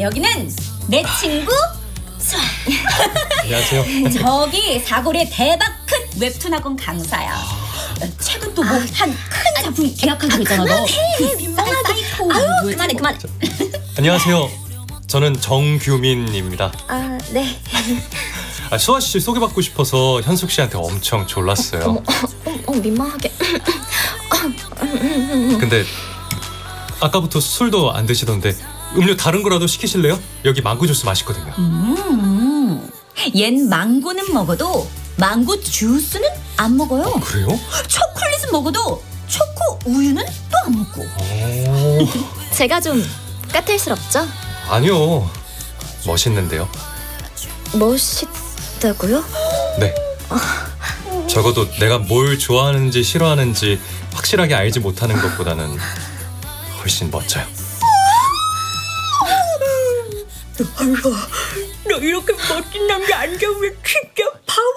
여기는 내 친구 수아. 안녕하세요. 저기 사거리의 대박 큰 웹툰 학원 강사야. 최근 또 뭐 한 큰 작품 계약하기로 했잖아. 너 민망하게. 아유 그만해. 안녕하세요. 저는 정규민입니다. 아, 네. 수아 씨 소개받고 싶어서 현숙 씨한테 엄청 졸랐어요. 민망하게. 근데 아까부터 술도 안 드시던데 음료 다른 거라도 시키실래요? 여기 망고 주스 맛있거든요. 얜 망고는 먹어도 망고 주스는 안 먹어요. 그래요? 초콜릿은 먹어도 초코 우유는 또 안 먹고. 오, 제가 좀 까탈스럽죠? 아니요. 멋있는데요. 멋있다고요? 네. 적어도 내가 뭘 좋아하는지 싫어하는지 확실하게 알지 못하는 것보다는 훨씬 멋져요. 너 이렇게 멋진 남자 안 좋으면 진짜 바보